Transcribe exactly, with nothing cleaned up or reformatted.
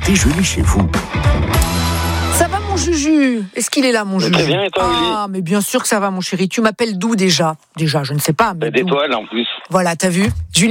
déjeuner chez vous. Ça va mon Juju? Est-ce qu'il est là mon Juju? Très bien, et toi, Willy? Ah, mais bien sûr que ça va mon chéri. Tu m'appelles d'où déjà? Déjà, je ne sais pas. Mais D'étoiles en plus. voilà, t'as vu? Julien